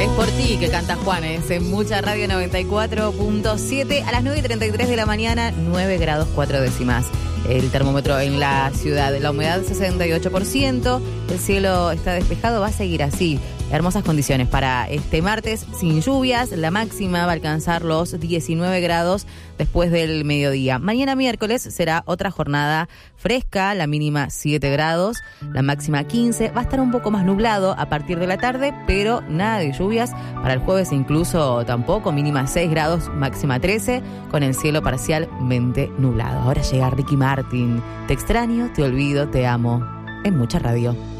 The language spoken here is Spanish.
Es por ti que canta Juanes en Mucha Radio 94.7 a las 9:33 de la mañana, 9 grados 4 décimas. El termómetro en la ciudad, la humedad 68%, el cielo está despejado, va a seguir así. Hermosas condiciones para este martes, sin lluvias, la máxima va a alcanzar los 19 grados después del mediodía. Mañana miércoles será otra jornada fresca, la mínima 7 grados, la máxima 15, va a estar un poco más nublado a partir de la tarde, pero nada de lluvias. Para el jueves incluso tampoco, mínima 6 grados, máxima 13, con el cielo parcialmente nublado. Ahora llega Ricky Martin, te extraño, te olvido, te amo, en Mucha Radio.